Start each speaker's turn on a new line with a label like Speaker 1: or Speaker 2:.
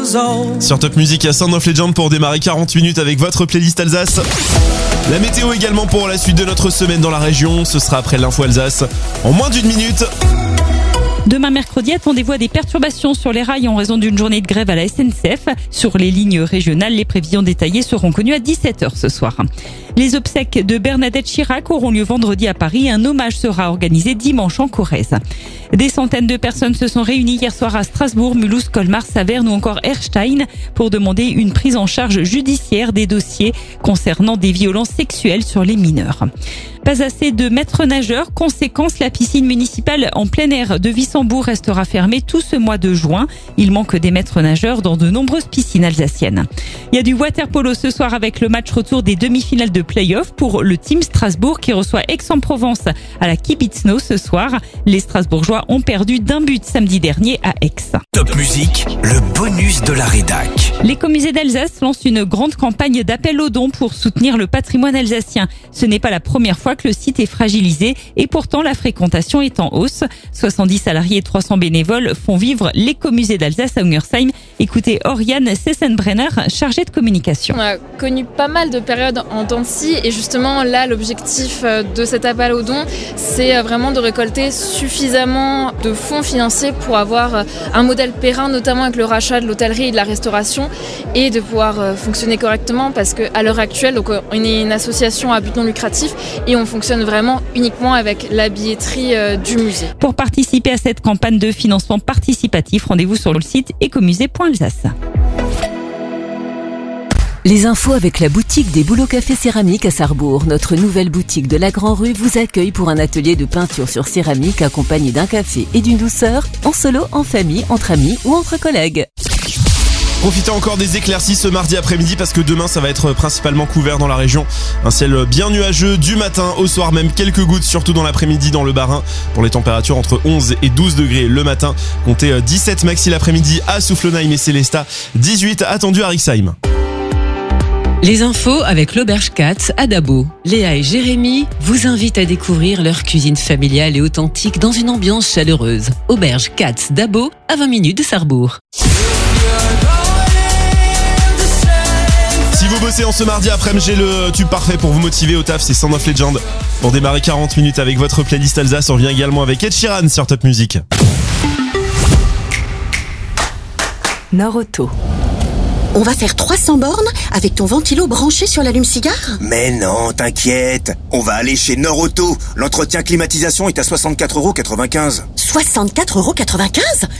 Speaker 1: Sur Top Music à Sound of Legend pour démarrer 40 minutes avec votre playlist Alsace. La météo également pour la suite de notre semaine dans la région. Ce sera après l'info Alsace en moins d'une minute.
Speaker 2: Demain mercredi, attendez-vous à des perturbations sur les rails en raison d'une journée de grève à la SNCF. Sur les lignes régionales, les prévisions détaillées seront connues à 17h ce soir. Les obsèques de Bernadette Chirac auront lieu vendredi à Paris. Un hommage sera organisé dimanche en Corrèze. Des centaines de personnes se sont réunies hier soir à Strasbourg, Mulhouse, Colmar, Saverne ou encore Erstein pour demander une prise en charge judiciaire des dossiers concernant des violences sexuelles sur les mineurs. Pas assez de maîtres nageurs. Conséquence, la piscine municipale en plein air de Wissembourg restera fermée tout ce mois de juin. Il manque des maîtres nageurs dans de nombreuses piscines alsaciennes. Il y a du water-polo ce soir avec le match retour des demi-finales de play-off pour le team Strasbourg qui reçoit Aix-en-Provence à la Kibitzno ce soir. Les Strasbourgeois ont perdu d'un but samedi dernier à Aix.
Speaker 3: Top Music, le bonus de la rédac.
Speaker 2: L'écomusée d'Alsace lance une grande campagne d'appel aux dons pour soutenir le patrimoine alsacien. Ce n'est pas la première fois que le site est fragilisé et pourtant la fréquentation est en hausse. 70 salariés et 300 bénévoles font vivre l'écomusée d'Alsace à Ungersheim. Écoutez Oriane Sessenbrenner, chargée de communication.
Speaker 4: On a connu pas mal de périodes en dents de scie et justement là l'objectif de cet appel aux dons c'est vraiment de récolter suffisamment de fonds financiers pour avoir un modèle périn, notamment avec le rachat de l'hôtellerie et de la restauration et de pouvoir fonctionner correctement parce qu'à l'heure actuelle donc, on est une association à but non lucratif et on fonctionne vraiment uniquement avec la billetterie du musée.
Speaker 2: Pour participer à cette campagne de financement participatif, rendez-vous sur le site ecomusée.alsace.
Speaker 5: Les infos avec la boutique des Boulots Café Céramique à Sarrebourg. Notre nouvelle boutique de la Grand Rue vous accueille pour un atelier de peinture sur céramique accompagné d'un café et d'une douceur, en solo, en famille, entre amis ou entre collègues.
Speaker 1: Profitez encore des éclaircies ce mardi après-midi parce que demain ça va être principalement couvert dans la région. Un ciel bien nuageux du matin au soir, même quelques gouttes surtout dans l'après-midi dans le Bas-Rhin. Pour les températures entre 11 et 12 degrés le matin. Comptez 17 maxi l'après-midi à Soufflenheim et Célestat. 18 attendu à Rixheim.
Speaker 6: Les infos avec l'Auberge Katz à Dabo. Léa et Jérémy vous invitent à découvrir leur cuisine familiale et authentique dans une ambiance chaleureuse. Auberge Katz Dabo à 20 minutes de Sarrebourg.
Speaker 1: Si vous bossez en ce mardi après-midi, j'ai le tube parfait pour vous motiver au taf, c'est Sound of Legend. Pour démarrer 40 minutes avec votre playlist Alsace, on revient également avec Ed Sheeran sur Top Music.
Speaker 7: Norauto. On va faire 300 bornes avec ton ventilo branché sur l'allume-cigare ?
Speaker 3: Mais non, t'inquiète. On va aller chez Norauto. L'entretien climatisation est à 64,95 €.
Speaker 7: 64,95 €?